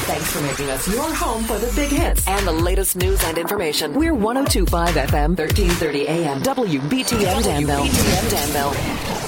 Thanks for making us your home for the big hits and the latest news and information. We're 102.5 FM, 1330 AM, WBTN Danville.